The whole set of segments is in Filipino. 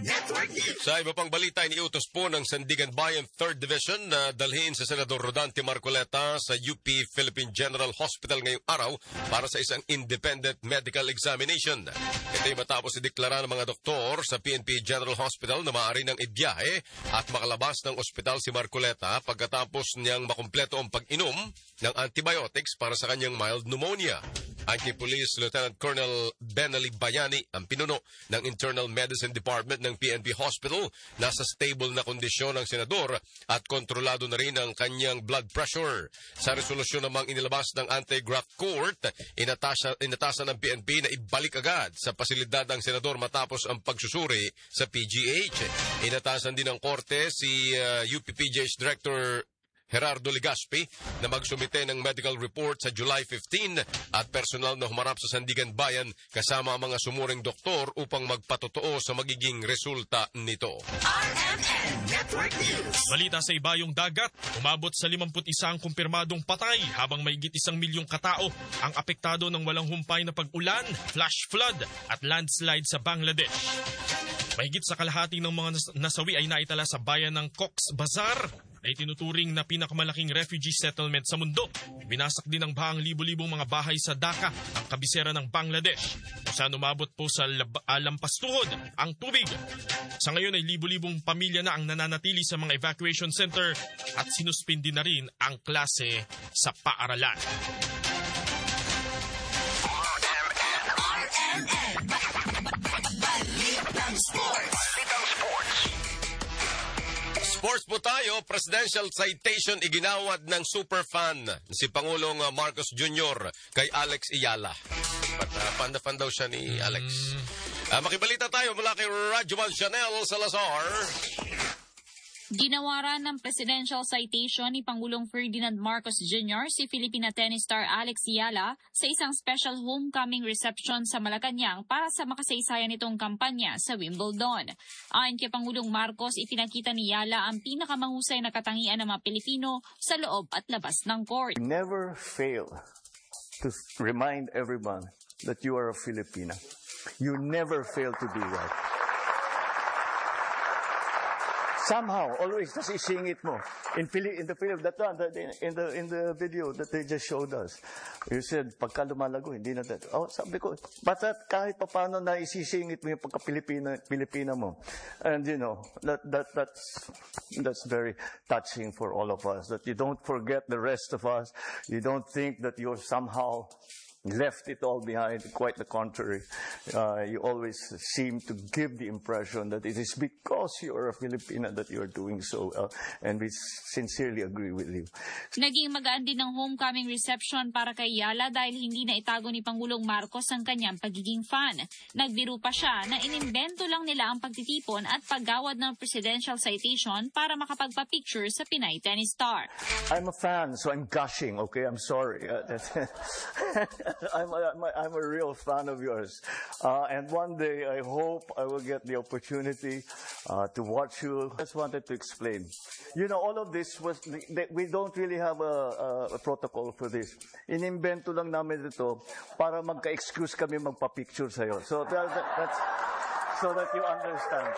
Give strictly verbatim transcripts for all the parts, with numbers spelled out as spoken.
Network News. Sa iba pang balita, iniutos po ng Sandigan Bayan third Division na dalhin sa Senador Rodante Marcoleta sa U P Philippine General Hospital ngayong araw para sa isang independent medical examination. Ito'y matapos ideklara ng mga doktor sa P N P General Hospital na maaari ng ibiyahe at makalabas ng ospital si Marcoleta pagkatapos niyang makumpleto ang pag-inom ng antibiotics para sa kanyang mild pneumonia. Ayon kay Police Lieutenant Colonel Benali Bayani, ang pinuno ng Internal Medicine Department ng P N P Hospital, nasa stable na kondisyon ng senador at kontrolado na rin ang kanyang blood pressure. Sa resolusyon namang inilabas ng Anti-Graft Court, inatasa, inatasan ng P N P na ibalik agad sa pasilidad ang senador matapos ang pagsusuri sa P G H. Inatasan din ng korte si uh, U P P G H Director Gerardo Legaspi na magsumite ng medical report sa July fifteenth at personal na humarap sa Sandigan Bayan kasama ang mga sumuring doktor upang magpatotoo sa magiging resulta nito. R M N Network News. Balita sa ibayong dagat, umabot sa limampu't isa ang kumpirmadong patay habang mahigit isang milyong katao ang apektado ng walang humpay na pag-ulan, flash flood at landslide sa Bangladesh. Mahigit sa kalahati ng mga nasawi ay naitala sa bayan ng Cox's Bazar na itinuturing na pinakamalaking refugee settlement sa mundo. Binasak din ng bahang libo-libong mga bahay sa Dhaka, ang kabisera ng Bangladesh, kung saan umabot po sa lab- uh, lampastuhod ang tubig. Sa ngayon ay libo-libong pamilya na ang nananatili sa mga evacuation center at sinuspindi na rin ang klase sa paaralan. R M N Balitang Sports. Balitang Sports. Sports po tayo, presidential citation iginawad ng superfan si Pangulong Marcos Junior kay Alex Iyala. But, uh, fan-fan daw siya ni Alex. Uh, makibalita tayo mula kay Rajuman Chanel Salazar. Ginawaran ng presidential citation ni Pangulong Ferdinand Marcos Junior si Filipina tennis star Alex Iyala sa isang special homecoming reception sa Malacanang para sa makasaysayan nitong kampanya sa Wimbledon. Ayon kay Pangulong Marcos, ipinakita ni Iyala ang pinakamahusay na katangian ng mga Pilipino sa loob at labas ng court. Never fail to remind everyone that you are a Filipina. You never fail to do that. Somehow, always, kasi isingit mo. In, Philly, in the film, that one, that, in, the, in the video that they just showed us, you said, pagka lumalago, hindi na that. Oh, sabi ko, basta kahit pa paano na isisingit mo yung pagka-Pilipina Pilipina mo. And, you know, that, that, that's, that's very touching for all of us, that you don't forget the rest of us. You don't think that you're somehow left it all behind. Quite the contrary. Uh, you always seem to give the impression that it is because you're a Filipina that you're doing so. Uh, and we sincerely agree with you. Naging magaan din ng homecoming reception para kay Iyala dahil hindi na itago ni Pangulong Marcos ang kanyang pagiging fan. Nagbiro pa siya na inimbento lang nila ang pagtitipon at paggawad ng presidential citation para makapagpa-picture sa Pinay tennis star. I'm a fan, so I'm gushing, okay? I'm sorry. Uh, I'm, a, I'm, a, I'm a real fan of yours. Uh, and one day, I hope I will get the opportunity uh, to watch you. I just wanted to explain. You know, all of this was, we don't really have a, a, a protocol for this. Inimbento lang namin ito para magka-excuse kami magpa-picture sa'yo. So, that, that's, so that you understand.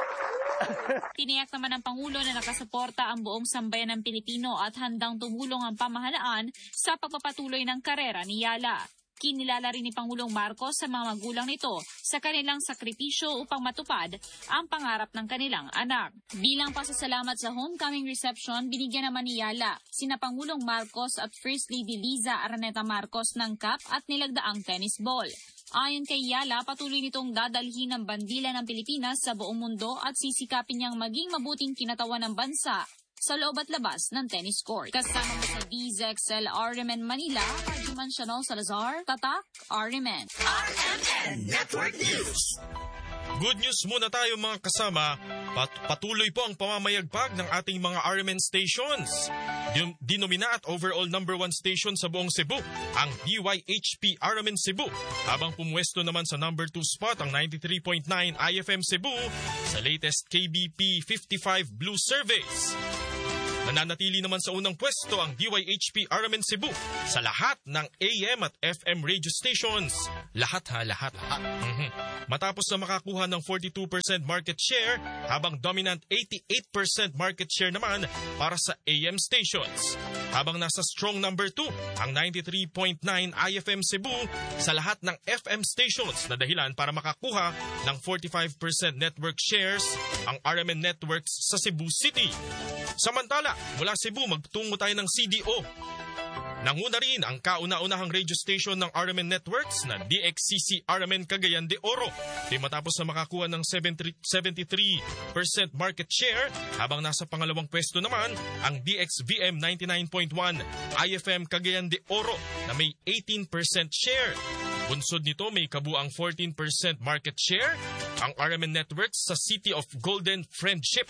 Tiniyak naman ng Pangulo na nakasuporta ang buong sambayan ng Pilipino at handang tumulong ang pamahalaan sa pagpapatuloy ng karera ni Iyala. Kinilala rin ni Pangulong Marcos sa mga magulang nito sa kanilang sakripisyo upang matupad ang pangarap ng kanilang anak. Bilang pasasalamat sa homecoming reception, binigyan naman ni Iyala sina Pangulong Marcos at First Lady Liza Araneta Marcos ng cup at nilagdaang tennis ball. Ayon kay Iyala, patuloy nitong dadalhin ang bandila ng Pilipinas sa buong mundo at sisikapin niyang maging mabuting kinatawan ng bansa sa loob at labas ng tennis court. Kasama mo sa D Z X L R M N Manila, Rajuman Chanel Salazar, Tatak, R M N. R M N Network News. Good news muna tayo mga kasama. Pat- patuloy po ang pamamayagpag ng ating mga R M N stations. Din- dinomina at overall number one station sa buong Cebu, ang D Y H P R M N Cebu. Habang pumwesto naman sa number two spot ang ninety-three point nine I F M Cebu sa latest K B P fifty-five Blue Surveys. Nananatili naman sa unang pwesto ang D Y H P R M N Cebu sa lahat ng A M at F M radio stations. Lahat ha, lahat. lahat. Mm-hmm. Matapos na makakuha ng forty-two percent market share, habang dominant eighty-eight percent market share naman para sa A M stations. Habang nasa strong number two ang ninety-three point nine I F M Cebu sa lahat ng F M stations na dahilan para makakuha ng forty-five percent network shares ang R M N Networks sa Cebu City. Samantala, mula Cebu magtungo tayo ng C D O. Nanguna rin ang kauna-unahang radio station ng R M N Networks na D X C C R M N Cagayan de Oro. Di matapos na makakuha ng seventy-three percent market share, habang nasa pangalawang pwesto naman ang D X V M ninety-nine point one I F M Cagayan de Oro na may eighteen percent share. Bunsod nito may kabuang fourteen percent market share ang R M N Networks sa City of Golden Friendship.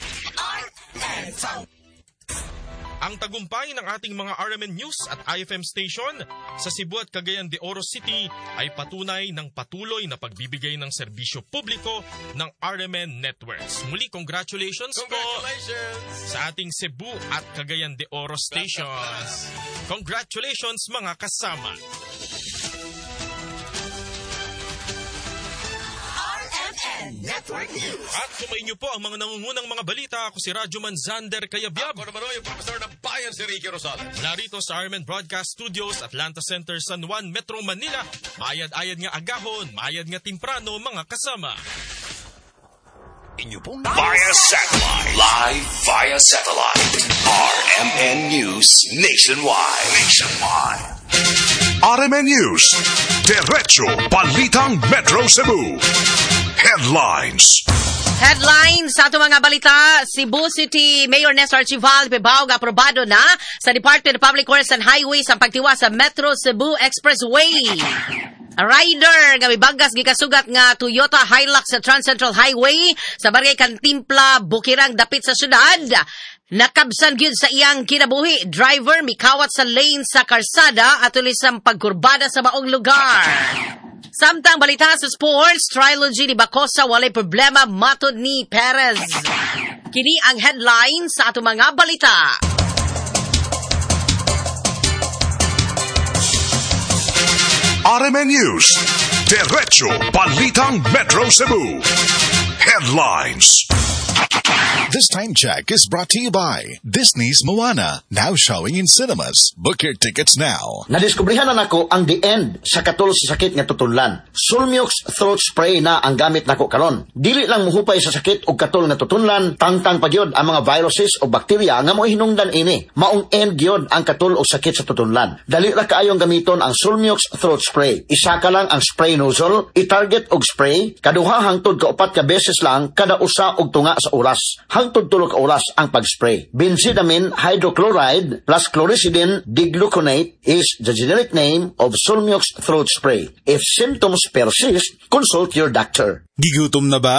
Ang tagumpay ng ating mga R M N News at I F M station sa Cebu at Cagayan de Oro City ay patunay ng patuloy na pagbibigay ng serbisyo publiko ng R M N Networks. Muli, congratulations, Congratulations! po sa ating Cebu at Cagayan de Oro stations. Congratulations, mga kasama. R M N Network News. At sumayin niyo po ang mga nangungunang mga balita. Ako si Radyo Manzander Kayabyab. Ako naman o yung profesor ng bayan si Ricky Rosales. Narito sa R M N Broadcast Studios, Atlanta Center, San Juan, Metro Manila. Mayad-ayad nga agahon, mayad nga timprano, mga kasama. Inyo pong Via satellite. Live via satellite. R M N News nationwide. Nationwide. R M N News, Derecho Balitang Metro Cebu. Headlines. Headlines sa ato mga balita. Cebu City Mayor Nestor Archival Pibao nga aprobado na sa Department of Public Works and Highways ang pagtiwa sa Metro Cebu Expressway. A rider nga mibagas gikasugat nga Toyota Hilux sa Trans Central Highway sa barangay Cantimpla, Bukirang, dapit sa syudad. Nakabsan gyud sa iyang kinabuhi. Driver mikawat sa lane sa karsada at ulis ang pagkurbada sa maong lugar. Samtang balita sa sports, trilogy ni Bacosa walay problema matod ni Perez. Kini ang headlines sa ato mga balita. R M N News, Derecho Balitang Metro Cebu. Headlines. This time check is brought to you by Disney's Moana, now showing in cinemas. Book your tickets now. Nadiskubrihan na nako ang the end sa katol sa sakit nga tutunlan. Sulmux throat spray na ang gamit nako karon. Dili lang muhupay sa sakit og katol nga tutunlan, tangtang pa gyud ang mga viruses o bakterya nga moy hinungdan ini. Maong end gyud ang katol og sakit sa tutunlan. Dali ra kaayong gamiton ang Sulmux throat spray. Isa ka lang ang spray nozzle, i-target og spray, kaduha hangtod ka upat ka beses lang kada usa og tunga sa oras. Hangtod tulo ka oras ang pag-spray. Benzidamine hydrochloride plus chlorhexidine digluconate is the generic name of Sulmux throat spray. If symptoms persist, consult your doctor. Gigutom na ba?